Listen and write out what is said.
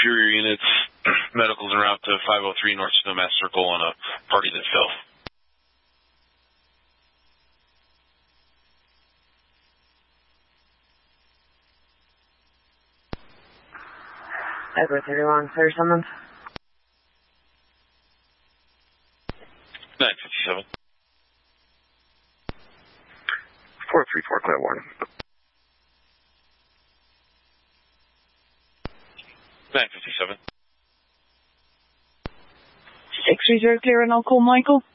Superior units, medicals en route to 503 North Snowmass Circle on a party that fell. Edward 31, clear summons. 957. 434, clear warning. 957. 630, clear and I'll call Michael.